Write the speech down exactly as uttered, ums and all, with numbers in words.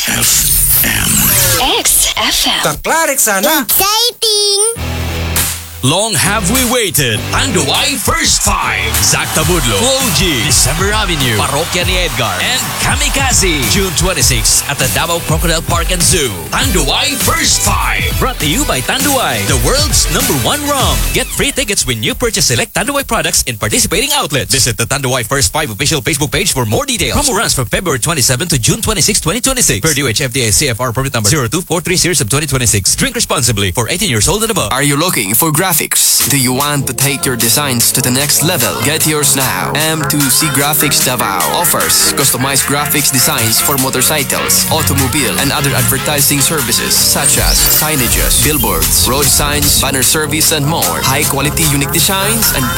F M. X F M. Kaklarik sana. Exciting! Long have we waited. Tanduay First Five. Zach Tabudlo, O G, December Avenue, Parokya ni Edgar, and Kamikaze. June twenty-sixth at the Davao Crocodile Park and Zoo. Tanduay First Five. Brought to you by Tanduay, the world's number one rum. Get free tickets when you purchase select Tanduay products in participating outlets. Visit the Tanduay First Five official Facebook page for more details. Promo runs from February twenty-seventh to June twenty-sixth, twenty twenty-six. Per D O H F D A C F R permit number zero two four three series of twenty twenty-six. Drink responsibly for eighteen years old and above. Are you looking for graphics? Do you want to take your designs to the next level? Get yours now. M two C Graphics Davao offers customized graphics designs for motorcycles, automobile, and other advertising services such as signages, billboards, road signs, banner service, and more. High-quality unique designs and